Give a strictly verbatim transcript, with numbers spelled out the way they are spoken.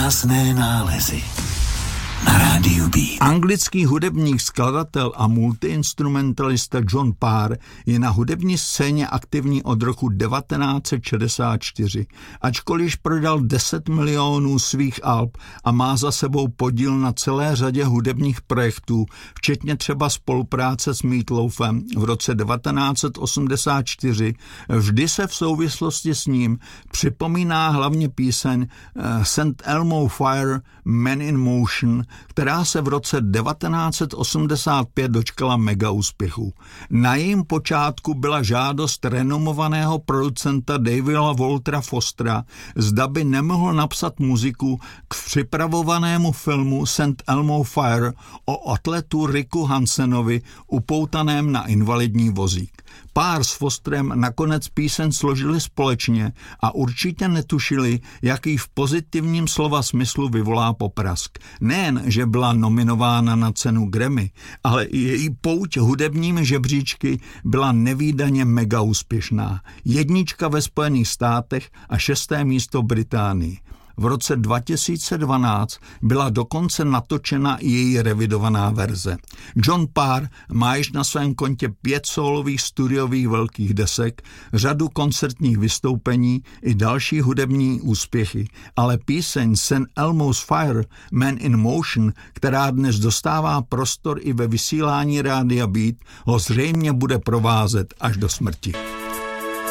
Krásné nálezy na rádiu Beat. Anglický hudebník, skladatel a multiinstrumentalista John Parr je na hudební scéně aktivní od roku devatenáct set šedesát čtyři. Ačkoliv prodal deset milionů svých alb a má za sebou podíl na celé řadě hudebních projektů, včetně třeba spolupráce s Meat Loafem v roce devatenáct set osmdesát čtyři, vždy se v souvislosti s ním připomíná hlavně píseň Saint Elmo Fire, Man in Motion, která se v roce devatenáct set osmdesát pět dočkala mega úspěchu. Na jejím počátku byla žádost renomovaného producenta Davida Waltera Fostera, zda by nemohl napsat muziku k připravovanému filmu Saint Elmo Fire o atletu Ricku Hansenovi upoutaném na invalidní vozík. Parr s Fosterem nakonec píseň složili společně a určitě netušili, jaký v pozitivním slova smyslu vyvolá poprask. Nejen, že byla nominována na cenu Grammy, ale i její pouť hudebními žebříčky byla nevídaně mega úspěšná. Jednička ve Spojených státech a šesté místo Británii. V roce dva tisíce dvanáct byla dokonce natočena i její revidovaná verze. John Parr má již na svém kontě pět sólových studiových velkých desek, řadu koncertních vystoupení i další hudební úspěchy, ale píseň Saint Elmo's Fire, Man in Motion, která dnes dostává prostor i ve vysílání rádia Beat, ho zřejmě bude provázet až do smrti.